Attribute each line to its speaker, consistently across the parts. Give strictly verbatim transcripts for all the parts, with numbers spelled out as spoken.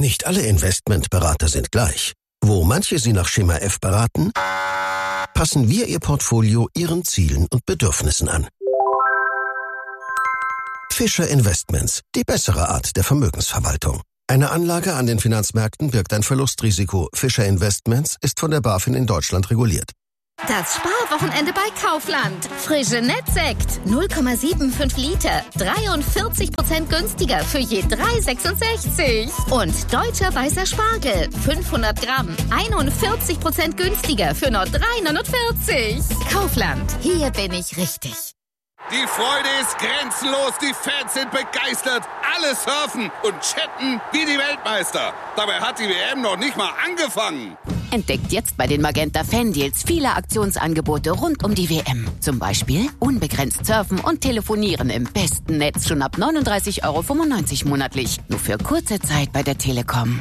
Speaker 1: Nicht alle Investmentberater sind gleich. Wo manche Sie nach Schema F beraten, passen wir Ihr Portfolio Ihren Zielen und Bedürfnissen an. Fischer Investments, die bessere Art der Vermögensverwaltung. Eine Anlage an den Finanzmärkten birgt ein Verlustrisiko. Fischer Investments ist von der BaFin in Deutschland reguliert.
Speaker 2: Das Sparwochenende bei Kaufland. Frische Nettsekt. null Komma fünfundsiebzig Liter. dreiundvierzig Prozent günstiger für je drei Komma sechsundsechzig. Und deutscher weißer Spargel. fünfhundert Gramm. einundvierzig Prozent günstiger für nur drei Komma neunundvierzig. Kaufland. Hier bin ich richtig.
Speaker 3: Die Freude ist grenzenlos, die Fans sind begeistert, alle surfen und chatten wie die Weltmeister. Dabei hat die W M noch nicht mal angefangen.
Speaker 4: Entdeckt jetzt bei den Magenta Fan-Deals viele Aktionsangebote rund um die W M. Zum Beispiel unbegrenzt surfen und telefonieren im besten Netz schon ab neununddreißig Euro fünfundneunzig monatlich. Nur für kurze Zeit bei der Telekom.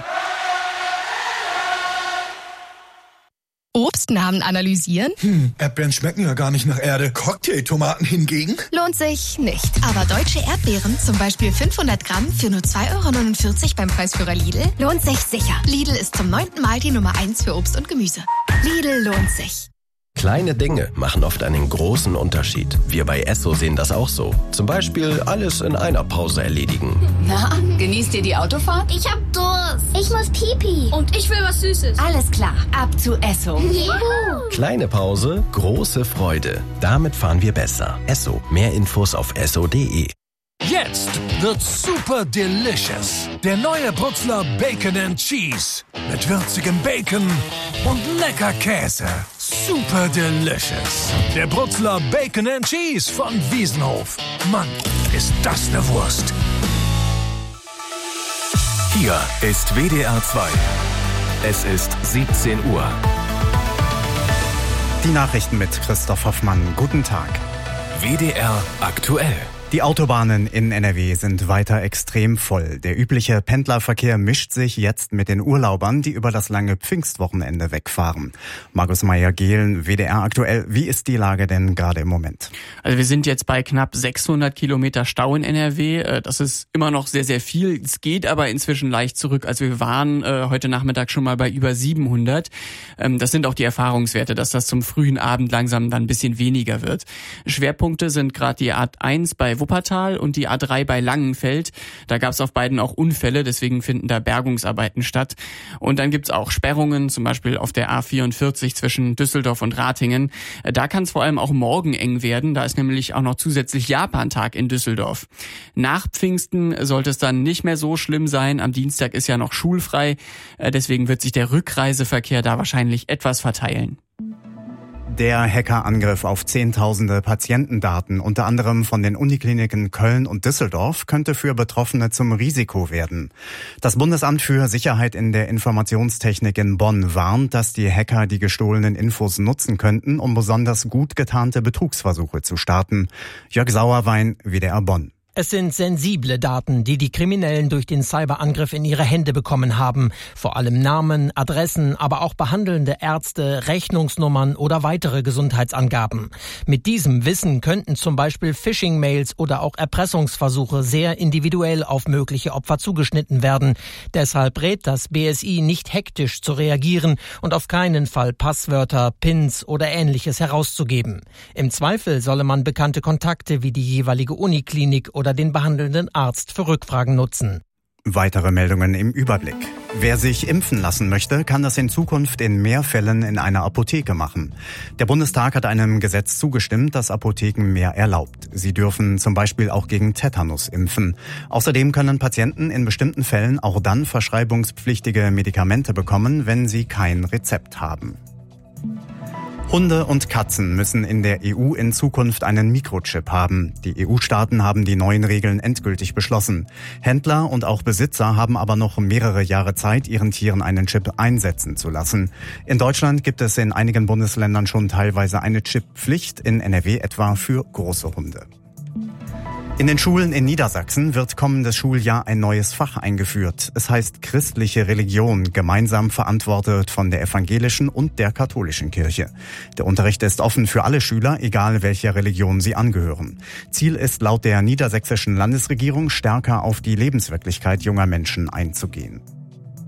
Speaker 5: Obstnamen analysieren?
Speaker 6: Hm, Erdbeeren schmecken ja gar nicht nach Erde. Cocktailtomaten hingegen?
Speaker 5: Lohnt sich nicht. Aber deutsche Erdbeeren, zum Beispiel fünfhundert Gramm für nur zwei Euro neunundvierzig beim Preisführer Lidl, lohnt sich sicher. Lidl ist zum neunten Mal die Nummer eins für Obst und Gemüse. Lidl lohnt sich.
Speaker 7: Kleine Dinge machen oft einen großen Unterschied. Wir bei Esso sehen das auch so. Zum Beispiel alles in einer Pause erledigen.
Speaker 4: Na, genießt ihr die Autofahrt?
Speaker 8: Ich hab Durst. Ich muss Pipi.
Speaker 9: Und ich will was Süßes.
Speaker 4: Alles klar, ab zu Esso.
Speaker 8: Juhu.
Speaker 7: Kleine Pause, große Freude. Damit fahren wir besser. Esso. Mehr Infos auf esso punkt de.
Speaker 10: Jetzt wird super delicious. Der neue Brutzler Bacon and Cheese. Mit würzigem Bacon und lecker Käse. Super delicious. Der Brutzler Bacon and Cheese von Wiesenhof. Mann, ist das eine Wurst.
Speaker 11: Hier ist W D R zwei. Es ist siebzehn Uhr.
Speaker 12: Die Nachrichten mit Christoph Hoffmann. Guten Tag.
Speaker 11: W D R aktuell.
Speaker 12: Die Autobahnen in N R W sind weiter extrem voll. Der übliche Pendlerverkehr mischt sich jetzt mit den Urlaubern, die über das lange Pfingstwochenende wegfahren. Markus Meyer-Gehlen, W D R aktuell. Wie ist die Lage denn gerade im Moment?
Speaker 13: Also wir sind jetzt bei knapp sechshundert Kilometer Stau in N R W. Das ist immer noch sehr, sehr viel. Es geht aber inzwischen leicht zurück. Also wir waren äh, heute Nachmittag schon mal bei über siebenhundert. Ähm, das sind auch die Erfahrungswerte, dass das zum frühen Abend langsam dann ein bisschen weniger wird. Schwerpunkte sind gerade die A eins bei Wuppertal und die A drei bei Langenfeld. Da gab es auf beiden auch Unfälle, deswegen finden da Bergungsarbeiten statt. Und dann gibt's auch Sperrungen, zum Beispiel auf der A vierundvierzig zwischen Düsseldorf und Ratingen. Da kann es vor allem auch morgen eng werden, da ist nämlich auch noch zusätzlich Japantag in Düsseldorf. Nach Pfingsten sollte es dann nicht mehr so schlimm sein. Am Dienstag ist ja noch schulfrei, deswegen wird sich der Rückreiseverkehr da wahrscheinlich etwas verteilen.
Speaker 12: Der Hackerangriff auf zehntausende Patientendaten, unter anderem von den Unikliniken Köln und Düsseldorf, könnte für Betroffene zum Risiko werden. Das Bundesamt für Sicherheit in der Informationstechnik in Bonn warnt, dass die Hacker die gestohlenen Infos nutzen könnten, um besonders gut getarnte Betrugsversuche zu starten. Jörg Sauerwein, W D R Bonn.
Speaker 14: Es sind sensible Daten, die die Kriminellen durch den Cyberangriff in ihre Hände bekommen haben. Vor allem Namen, Adressen, aber auch behandelnde Ärzte, Rechnungsnummern oder weitere Gesundheitsangaben. Mit diesem Wissen könnten zum Beispiel Phishing-Mails oder auch Erpressungsversuche sehr individuell auf mögliche Opfer zugeschnitten werden. Deshalb rät das B S I nicht hektisch zu reagieren und auf keinen Fall Passwörter, Pins oder Ähnliches herauszugeben. Im Zweifel solle man bekannte Kontakte wie die jeweilige Uniklinik oder oder den behandelnden Arzt für Rückfragen nutzen.
Speaker 12: Weitere Meldungen im Überblick. Wer sich impfen lassen möchte, kann das in Zukunft in mehr Fällen in einer Apotheke machen. Der Bundestag hat einem Gesetz zugestimmt, das Apotheken mehr erlaubt. Sie dürfen zum Beispiel auch gegen Tetanus impfen. Außerdem können Patienten in bestimmten Fällen auch dann verschreibungspflichtige Medikamente bekommen, wenn sie kein Rezept haben. Hunde und Katzen müssen in der E U in Zukunft einen Mikrochip haben. Die E U-Staaten haben die neuen Regeln endgültig beschlossen. Händler und auch Besitzer haben aber noch mehrere Jahre Zeit, ihren Tieren einen Chip einsetzen zu lassen. In Deutschland gibt es in einigen Bundesländern schon teilweise eine Chipppflicht, in N R W etwa für große Hunde. In den Schulen in Niedersachsen wird kommendes Schuljahr ein neues Fach eingeführt. Es heißt christliche Religion, gemeinsam verantwortet von der evangelischen und der katholischen Kirche. Der Unterricht ist offen für alle Schüler, egal welcher Religion sie angehören. Ziel ist laut der niedersächsischen Landesregierung, stärker auf die Lebenswirklichkeit junger Menschen einzugehen.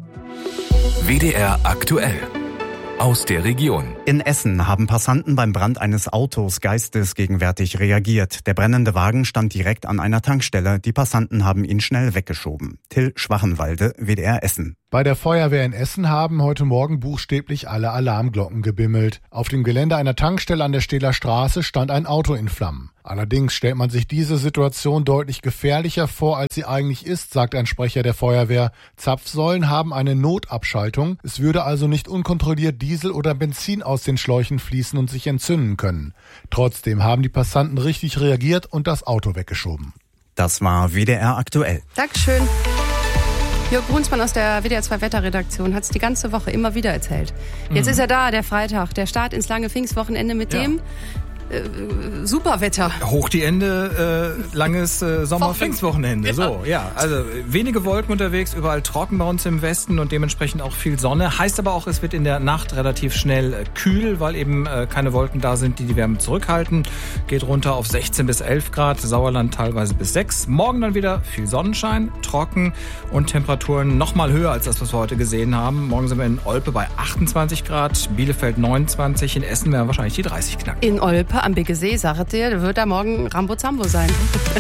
Speaker 11: W D R aktuell. Aus der Region.
Speaker 12: In Essen haben Passanten beim Brand eines Autos geistesgegenwärtig reagiert. Der brennende Wagen stand direkt an einer Tankstelle. Die Passanten haben ihn schnell weggeschoben. Till Schwachenwalde, W D R Essen.
Speaker 9: Bei der Feuerwehr in Essen haben heute Morgen buchstäblich alle Alarmglocken gebimmelt. Auf dem Gelände einer Tankstelle an der Stehler Straße stand ein Auto in Flammen. Allerdings stellt man sich diese Situation deutlich gefährlicher vor, als sie eigentlich ist, sagt ein Sprecher der Feuerwehr. Zapfsäulen haben eine Notabschaltung. Es würde also nicht unkontrolliert Diesel oder Benzin aus den Schläuchen fließen und sich entzünden können. Trotzdem haben die Passanten richtig reagiert und das Auto weggeschoben.
Speaker 12: Das war W D R aktuell.
Speaker 15: Dankeschön. Jörg Brunsmann aus der W D R zwei Wetterredaktion hat es die ganze Woche immer wieder erzählt. Jetzt mhm. ist er da, der Freitag, der Start ins lange Pfingstwochenende mit ja. dem äh, Superwetter.
Speaker 16: Hoch die Ende, äh, langes äh, Sommer-Pfingstwochenende. Ja. So, ja, also wenige Wolken unterwegs, überall trocken bei uns im Westen und dementsprechend auch viel Sonne. Heißt aber auch, es wird in der Nacht relativ schnell äh, kühl, weil eben äh, keine Wolken da sind, die die Wärme zurückhalten. Geht runter auf sechzehn bis elf Grad, Sauerland teilweise bis sechs. Morgen dann wieder viel Sonnenschein, trocken und Temperaturen noch mal höher als das, was wir heute gesehen haben. Morgen sind wir in Olpe bei achtundzwanzig Grad, Bielefeld neunundzwanzig, in Essen werden wahrscheinlich die dreißig knacken.
Speaker 15: In Olpe am Biggesee, sagt ihr, wird da morgen Rambo-Zambo sein.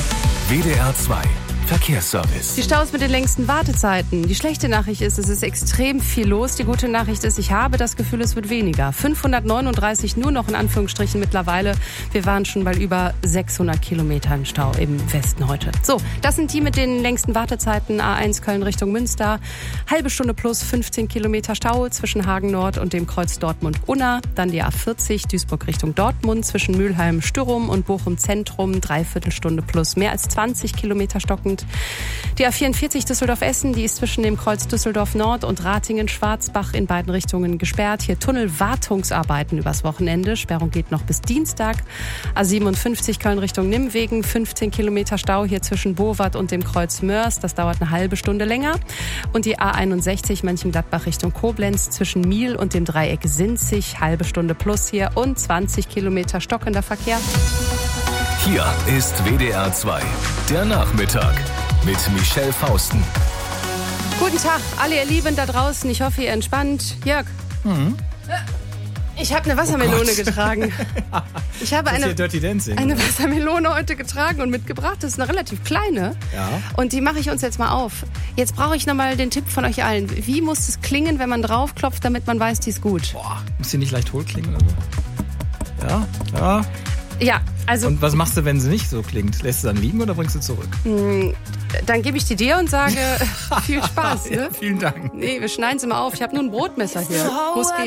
Speaker 11: W D R zwei Verkehrsservice.
Speaker 15: Die Staus mit den längsten Wartezeiten. Die schlechte Nachricht ist, es ist extrem viel los. Die gute Nachricht ist, ich habe das Gefühl, es wird weniger. fünfhundertneununddreißig nur noch in Anführungsstrichen mittlerweile. Wir waren schon bei über sechshundert Kilometern Stau im Westen heute. So, das sind die mit den längsten Wartezeiten. A eins Köln Richtung Münster. Halbe Stunde plus fünfzehn Kilometer Stau zwischen Hagen Nord und dem Kreuz Dortmund-Unna. Dann die A vierzig Duisburg Richtung Dortmund zwischen Mülheim-Stürum und Bochum Zentrum. Dreiviertelstunde plus mehr als zwanzig Kilometer stockend. Die A vierundvierzig Düsseldorf-Essen, die ist zwischen dem Kreuz Düsseldorf-Nord und Ratingen-Schwarzbach in beiden Richtungen gesperrt. Hier Tunnelwartungsarbeiten übers Wochenende. Sperrung geht noch bis Dienstag. A siebenundfünfzig Köln Richtung Nimwegen, fünfzehn Kilometer Stau hier zwischen Bowart und dem Kreuz Mörs. Das dauert eine halbe Stunde länger. Und die A einundsechzig Mönchengladbach Richtung Koblenz zwischen Miel und dem Dreieck Sinzig, halbe Stunde plus hier und zwanzig Kilometer stockender Verkehr.
Speaker 11: Hier ist W D R zwei, der Nachmittag mit Michelle Fausten.
Speaker 15: Guten Tag, alle ihr Lieben da draußen. Ich hoffe, ihr entspannt. Jörg, mhm. ich habe eine Wassermelone oh getragen. Ich habe eine,
Speaker 16: Dirty Dancing,
Speaker 15: eine Wassermelone heute getragen und mitgebracht. Das ist eine relativ kleine. Ja. Und die mache ich uns jetzt mal auf. Jetzt brauche ich nochmal den Tipp von euch allen. Wie muss es klingen, wenn man draufklopft, damit man weiß, die ist gut?
Speaker 16: Boah, muss die nicht leicht hohl klingen oder so? Ja, ja.
Speaker 15: Ja, also.
Speaker 16: Und was machst du, wenn sie nicht so klingt? Lässt du dann liegen oder bringst du zurück?
Speaker 15: Dann gebe ich die dir und sage, viel Spaß. Ne?
Speaker 16: Ja, vielen Dank.
Speaker 15: Nee, wir schneiden sie mal auf. Ich habe nur ein Brotmesser hier. Muss gehen.